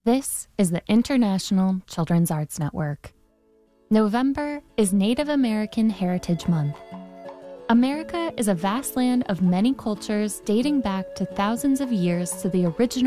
This is the International Children's Arts Network. November is Native American Heritage Month. America is a vast land of many cultures dating back to thousands of years to the original